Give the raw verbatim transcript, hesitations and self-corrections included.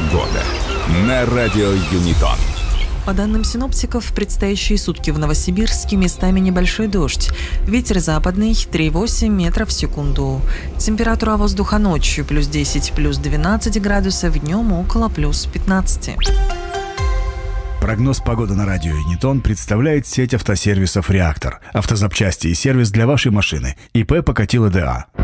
Погода на радио Юнитон. По данным синоптиков, в предстоящие сутки в Новосибирске местами небольшой дождь. Ветер западный три целых восемь десятых метров в секунду. Температура воздуха ночью плюс десять, плюс двенадцать градусов, днем около плюс пятнадцать. Прогноз погоды на радио Юнитон представляет сеть автосервисов «Реактор». Автозапчасти и сервис для вашей машины. ИП Покатило ДА.